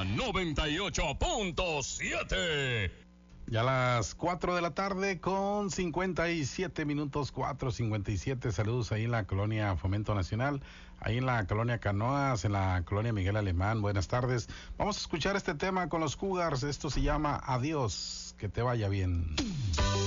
98.7. Ya a las 4 de la tarde con 57 minutos, 4:57. Saludos ahí en la colonia Fomento Nacional, ahí en la colonia Canoas, en la colonia Miguel Alemán. Buenas tardes. Vamos a escuchar este tema con los Cougars. Esto se llama Adiós, que te vaya bien.